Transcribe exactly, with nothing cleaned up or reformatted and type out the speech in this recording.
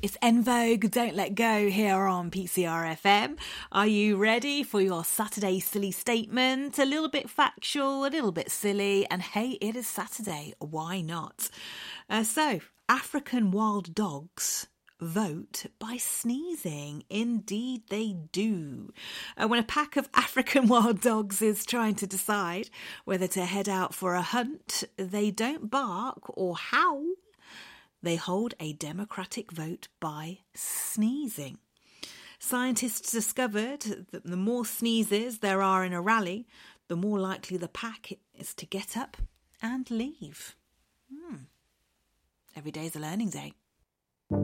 It's En Vogue, Don't Let Go here on P C R F M. Are you ready for your Saturday silly statement? A little bit factual, a little bit silly, and hey, it is Saturday, why not? Uh, so, African wild dogs vote by sneezing. Indeed they do. Uh, when a pack of African wild dogs is trying to decide whether to head out for a hunt, they don't bark or howl. They hold a democratic vote by sneezing. Scientists discovered that the more sneezes there are in a rally, the more likely the pack is to get up and leave. Hmm. Every day's a learning day.